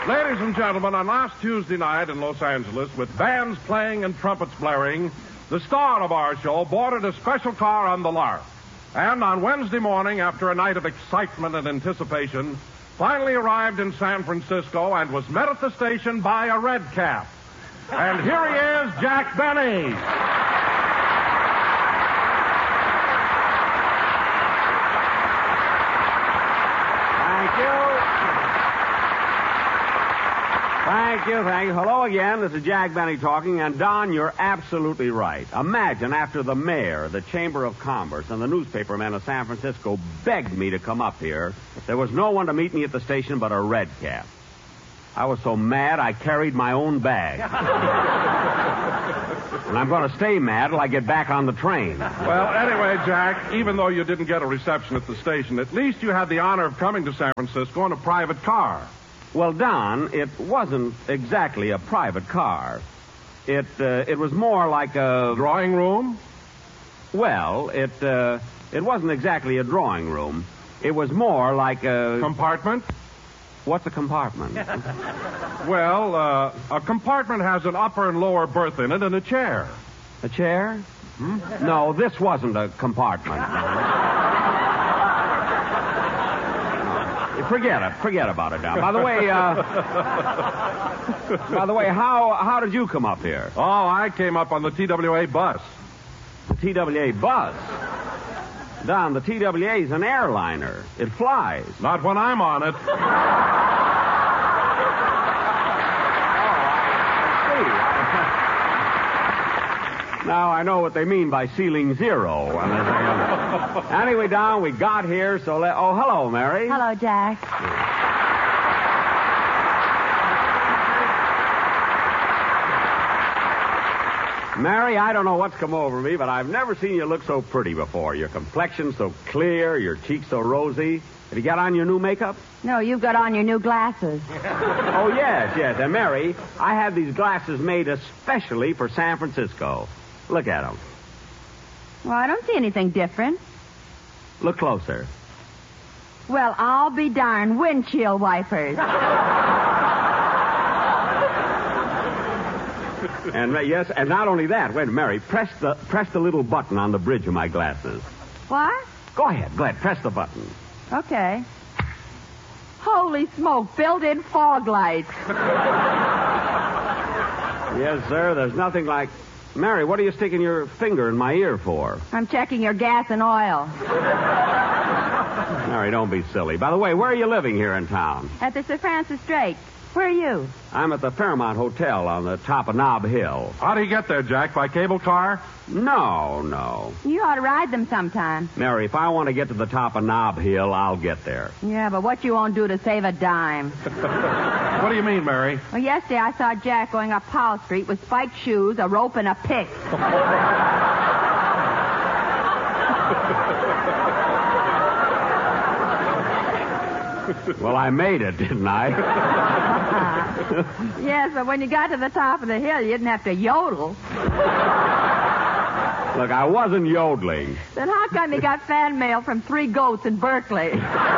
Ladies and gentlemen, on last Tuesday night in Los Angeles, with bands playing and trumpets blaring, the star of our show boarded a special car on the Lark. And on Wednesday morning, after a night of excitement and anticipation, finally arrived in San Francisco and was met at the station by a red cap. And here he is, Jack Benny. Thank you. Hello again. This is Jack Benny talking. And, Don, you're absolutely right. Imagine after the mayor, the Chamber of Commerce, and the newspapermen of San Francisco begged me to come up here, there was no one to meet me at the station but a red cap. I was so mad I carried my own bag. And I'm going to stay mad till I get back on the train. Well, anyway, Jack, even though you didn't get a reception at the station, at least you had the honor of coming to San Francisco in a private car. Well, Don, it wasn't exactly a private car. It was more like a... Drawing room? Well, it wasn't exactly a drawing room. It was more like a... Compartment? What's a compartment? Well, a compartment has an upper and lower berth in it and a chair. A chair? No, this wasn't a compartment. Forget about it now. By the way, how did you come up here? Oh, I came up on the TWA bus. The TWA bus? Don, the TWA is an airliner. It flies. Not when I'm on it. Now I know what they mean by ceiling zero. Anyway, Don, we got here, so Oh, hello, Mary. Hello, Jack. Mary, I don't know what's come over me, but I've never seen you look so pretty before. Your complexion so clear, your cheeks so rosy. Have you got on your new makeup? No, you've got on your new glasses. Oh, yes. And Mary, I had these glasses made especially for San Francisco. Look at them. Well, I don't see anything different. Look closer. Well, I'll be darned. Windshield wipers. And yes, and not only that. Wait, Mary, press the little button on the bridge of my glasses. What? Go ahead. Press the button. Okay. Holy smoke, built-in fog lights. Yes, sir, there's nothing like... Mary, what are you sticking your finger in my ear for? I'm checking your gas and oil. Mary, don't be silly. By the way, where are you living here in town? At the Sir Francis Drake. Where are you? I'm at the Fairmont Hotel on the top of Nob Hill. How do you get there, Jack? By cable car? No. You ought to ride them sometime. Mary, if I want to get to the top of Nob Hill, I'll get there. Yeah, but what you won't do to save a dime. What do you mean, Mary? Well, yesterday I saw Jack going up Powell Street with spiked shoes, a rope, and a pick. Well, I made it, didn't I? Yes, but when you got to the top of the hill, you didn't have to yodel. Look, I wasn't yodeling. Then how come you got fan mail from 3 goats in Berkeley?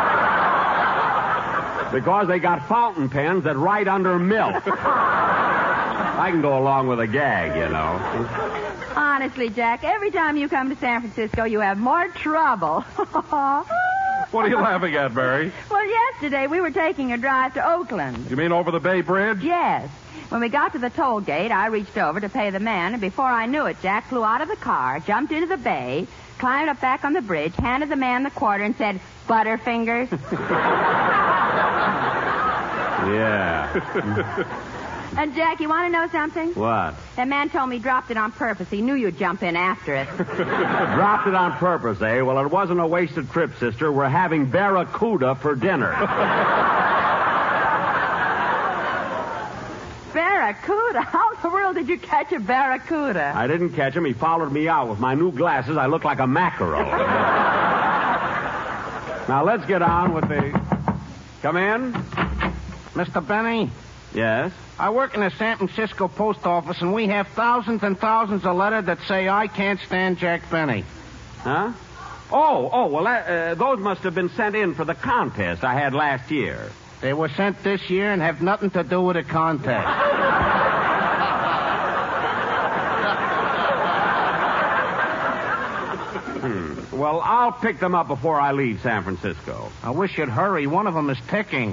Because they got fountain pens that write under milk. I can go along with a gag, you know. Honestly, Jack, every time you come to San Francisco, you have more trouble. What are you laughing at, Mary? Well, yesterday we were taking a drive to Oakland. You mean over the Bay Bridge? Yes. When we got to the toll gate, I reached over to pay the man, and before I knew it, Jack flew out of the car, jumped into the bay, climbed up back on the bridge, handed the man the quarter, and said, "Butterfingers." Yeah. And, Jack, you want to know something? What? That man told me he dropped it on purpose. He knew you'd jump in after it. Dropped it on purpose, eh? Well, it wasn't a wasted trip, sister. We're having barracuda for dinner. Barracuda? How in the world did you catch a barracuda? I didn't catch him. He followed me out. With my new glasses, I look like a mackerel. Now, let's get on with the... Come in. Mr. Benny? Yes? I work in the San Francisco post office, and we have thousands and thousands of letters that say I can't stand Jack Benny. Huh? Well, those must have been sent in for the contest I had last year. They were sent this year and have nothing to do with the contest. Well, I'll pick them up before I leave San Francisco. I wish you'd hurry. One of them is ticking.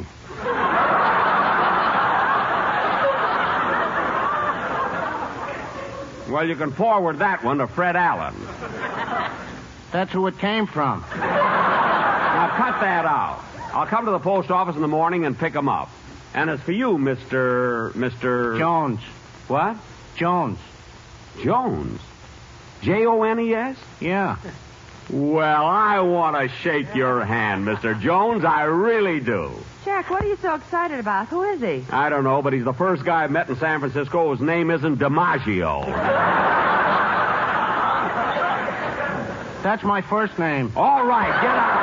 Well, you can forward that one to Fred Allen. That's who it came from. Now, cut that out. I'll come to the post office in the morning and pick them up. And as for you, Mr. Jones. What? Jones. Jones? Jones? Yeah. Well, I want to shake your hand, Mr. Jones. I really do. Jack, what are you so excited about? Who is he? I don't know, but he's the first guy I've met in San Francisco whose name isn't DiMaggio. That's my first name. All right, get out.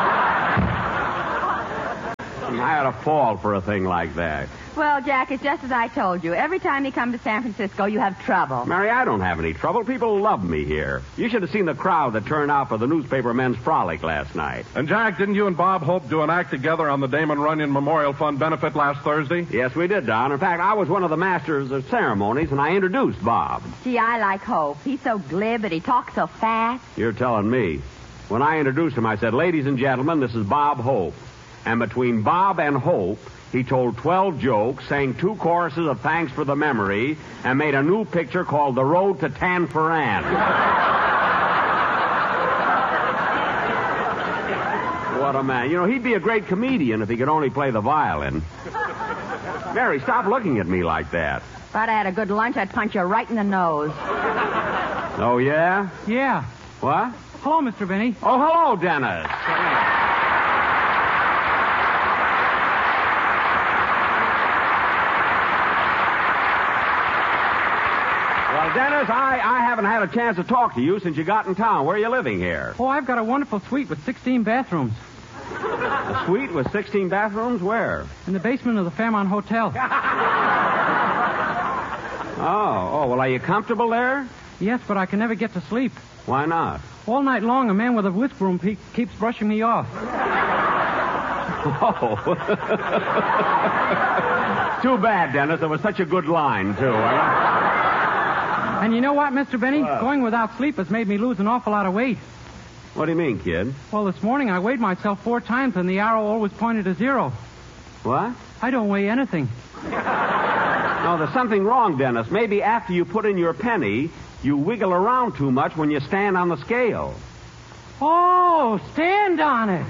I had a fall for a thing like that. Well, Jack, it's just as I told you. Every time you come to San Francisco, you have trouble. Mary, I don't have any trouble. People love me here. You should have seen the crowd that turned out for the newspaper men's frolic last night. And, Jack, didn't you and Bob Hope do an act together on the Damon Runyon Memorial Fund benefit last Thursday? Yes, we did, Don. In fact, I was one of the masters of ceremonies, and I introduced Bob. Gee, I like Hope. He's so glib and he talks so fast. You're telling me. When I introduced him, I said, "Ladies and gentlemen, this is Bob Hope." And between Bob and Hope, he told 12 jokes, sang 2 choruses of Thanks for the Memory, and made a new picture called The Road to Tanforan. What a man. You know, he'd be a great comedian if he could only play the violin. Mary, stop looking at me like that. If I'd had a good lunch, I'd punch you right in the nose. Oh, yeah? Yeah. What? Hello, Mr. Benny. Oh, hello, Dennis. Well, Dennis, I haven't had a chance to talk to you since you got in town. Where are you living here? Oh, I've got a wonderful suite with 16 bathrooms. A suite with 16 bathrooms? Where? In the basement of the Fairmont Hotel. Oh, well, are you comfortable there? Yes, but I can never get to sleep. Why not? All night long, a man with a whisk broom keeps brushing me off. Oh. Too bad, Dennis. It was such a good line, too. And you know what, Mr. Benny? What? Going without sleep has made me lose an awful lot of weight. What do you mean, kid? Well, this morning I weighed myself 4 times and the arrow always pointed to 0. What? I don't weigh anything. No, there's something wrong, Dennis. Maybe after you put in your penny, you wiggle around too much when you stand on the scale. Oh, stand on it.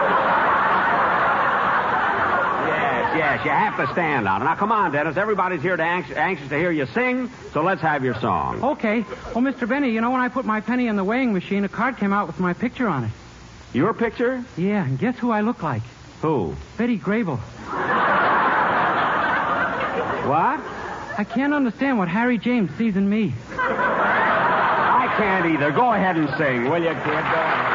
Yes, you have to stand on it. Now, come on, Dennis. Everybody's here to anxious to hear you sing, so let's have your song. Okay. Well, Mr. Benny, you know when I put my penny in the weighing machine, a card came out with my picture on it. Your picture? Yeah, and guess who I look like? Who? Betty Grable. What? I can't understand what Harry James sees in me. I can't either. Go ahead and sing, will you, kid? Go ahead.